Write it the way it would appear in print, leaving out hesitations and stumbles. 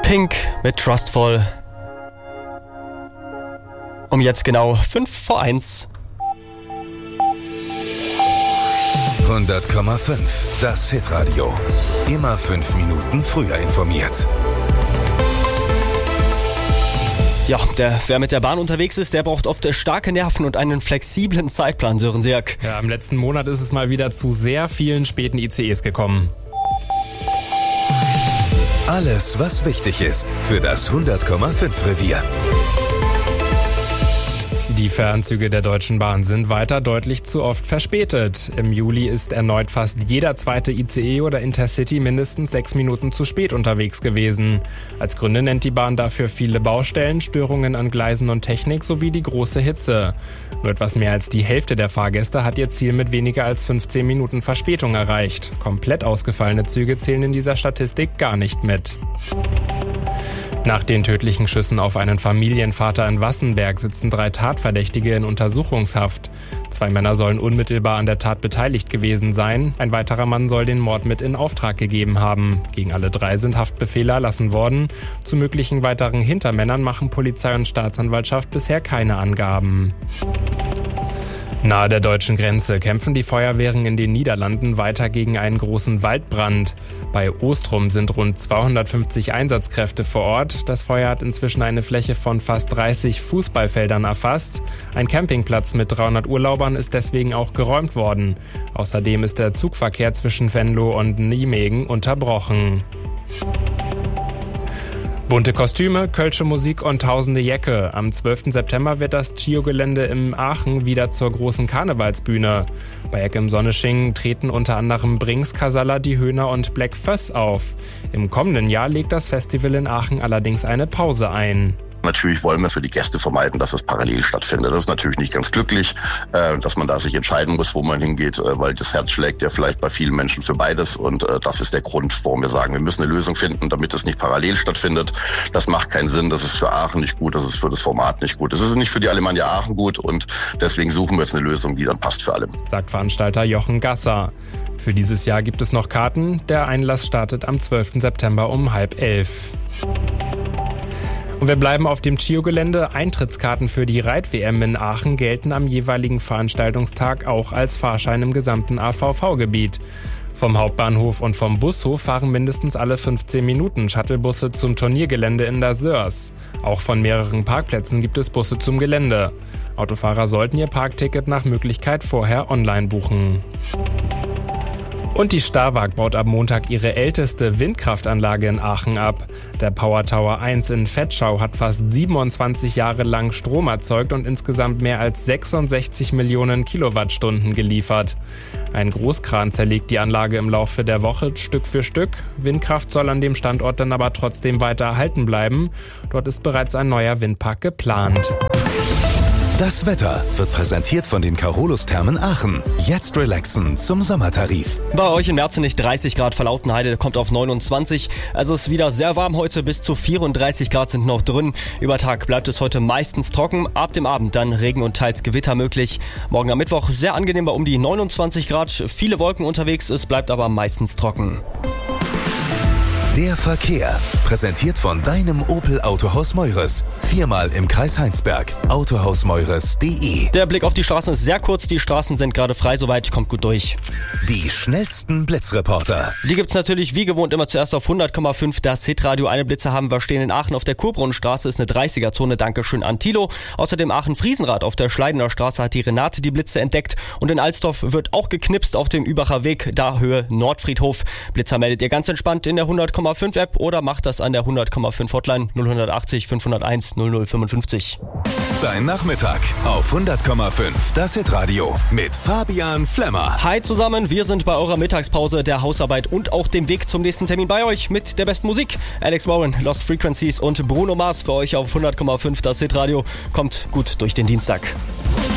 Pink mit Trustful. Um jetzt genau 5:45. 100,5. Das Hitradio. Immer 5 Minuten früher informiert. Ja, wer mit der Bahn unterwegs ist, der braucht oft starke Nerven und einen flexiblen Zeitplan, Sören Seak. Ja, im letzten Monat ist es mal wieder zu sehr vielen späten ICEs gekommen. Alles, was wichtig ist für das 100,5 Revier. Die Fernzüge der Deutschen Bahn sind weiter deutlich zu oft verspätet. Im Juli ist erneut fast jeder zweite ICE oder Intercity mindestens 6 Minuten zu spät unterwegs gewesen. Als Gründe nennt die Bahn dafür viele Baustellen, Störungen an Gleisen und Technik sowie die große Hitze. Nur etwas mehr als die Hälfte der Fahrgäste hat ihr Ziel mit weniger als 15 Minuten Verspätung erreicht. Komplett ausgefallene Züge zählen in dieser Statistik gar nicht mit. Nach den tödlichen Schüssen auf einen Familienvater in Wassenberg sitzen 3 Tatverdächtige in Untersuchungshaft. 2 Männer sollen unmittelbar an der Tat beteiligt gewesen sein. Ein weiterer Mann soll den Mord mit in Auftrag gegeben haben. Gegen alle 3 sind Haftbefehle erlassen worden. Zu möglichen weiteren Hintermännern machen Polizei und Staatsanwaltschaft bisher keine Angaben. Nahe der deutschen Grenze kämpfen die Feuerwehren in den Niederlanden weiter gegen einen großen Waldbrand. Bei Ostrum sind rund 250 Einsatzkräfte vor Ort. Das Feuer hat inzwischen eine Fläche von fast 30 Fußballfeldern erfasst. Ein Campingplatz mit 300 Urlaubern ist deswegen auch geräumt worden. Außerdem ist der Zugverkehr zwischen Venlo und Nijmegen unterbrochen. Bunte Kostüme, kölsche Musik und tausende Jäcke. Am 12. September wird das Chio-Gelände in Aachen wieder zur großen Karnevalsbühne. Bei Eck im Sonneschingen treten unter anderem Brings, Casalla, Die Höhner und Black Föss auf. Im kommenden Jahr legt das Festival in Aachen allerdings eine Pause ein. Natürlich wollen wir für die Gäste vermeiden, dass das parallel stattfindet. Das ist natürlich nicht ganz glücklich, dass man da sich entscheiden muss, wo man hingeht, weil das Herz schlägt ja vielleicht bei vielen Menschen für beides. Und das ist der Grund, warum wir sagen, wir müssen eine Lösung finden, damit es nicht parallel stattfindet. Das macht keinen Sinn, das ist für Aachen nicht gut, das ist für das Format nicht gut. Das ist nicht für die Alemannia Aachen gut und deswegen suchen wir jetzt eine Lösung, die dann passt für alle. Sagt Veranstalter Jochen Gasser. Für dieses Jahr gibt es noch Karten. Der Einlass startet am 12. September um 10:30. Und wir bleiben auf dem Chio-Gelände. Eintrittskarten für die Reit-WM in Aachen gelten am jeweiligen Veranstaltungstag auch als Fahrschein im gesamten AVV-Gebiet. Vom Hauptbahnhof und vom Bushof fahren mindestens alle 15 Minuten Shuttlebusse zum Turniergelände in der Sörs. Auch von mehreren Parkplätzen gibt es Busse zum Gelände. Autofahrer sollten ihr Parkticket nach Möglichkeit vorher online buchen. Und die Starwag baut ab Montag ihre älteste Windkraftanlage in Aachen ab. Der Power Tower 1 in Vetschau hat fast 27 Jahre lang Strom erzeugt und insgesamt mehr als 66 Millionen Kilowattstunden geliefert. Ein Großkran zerlegt die Anlage im Laufe der Woche Stück für Stück. Windkraft soll an dem Standort dann aber trotzdem weiter erhalten bleiben. Dort ist bereits ein neuer Windpark geplant. Das Wetter wird präsentiert von den Carolus-Thermen Aachen. Jetzt relaxen zum Sommertarif. Bei euch in Merzenich 30 Grad, Verlautenheide kommt auf 29. Also ist wieder sehr warm heute, bis zu 34 Grad sind noch drin. Über Tag bleibt es heute meistens trocken. Ab dem Abend dann Regen und teils Gewitter möglich. Morgen am Mittwoch sehr angenehm bei um die 29 Grad. Viele Wolken unterwegs, es bleibt aber meistens trocken. Der Verkehr, präsentiert von deinem Opel Autohaus Meures. 4-mal im Kreis Heinsberg. Autohausmeures.de. Der Blick auf die Straßen ist sehr kurz. Die Straßen sind gerade frei, soweit kommt gut durch. Die schnellsten Blitzreporter. Die gibt's natürlich wie gewohnt immer zuerst auf 100,5 das Hitradio. Eine Blitze haben wir stehen in Aachen auf der Kurbrunnenstraße, ist eine 30er-Zone. Dankeschön an Thilo. Außerdem Aachen-Friesenrad auf der Schleidener Straße hat die Renate die Blitze entdeckt. Und in Alsdorf wird auch geknipst auf dem Übacher Weg, da Höhe Nordfriedhof. Blitzer meldet ihr ganz entspannt in der 100,5 App oder macht das an der 100,5 Hotline 0180 501 0055. Dein Nachmittag auf 100,5 das Hitradio mit Fabian Flemmer. Hi zusammen, wir sind bei eurer Mittagspause, der Hausarbeit und auch dem Weg zum nächsten Termin bei euch mit der besten Musik. Alex Warren, Lost Frequencies und Bruno Mars für euch auf 100,5 das Hitradio. Kommt gut durch den Dienstag.